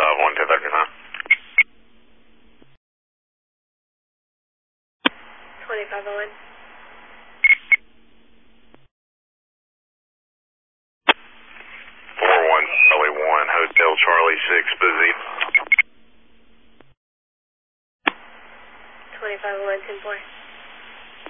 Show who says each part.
Speaker 1: 25-1, 1039.
Speaker 2: 25-1.
Speaker 1: 41 Charlie 1, Hotel Charlie 6, busy.
Speaker 2: 25-1, 10-4.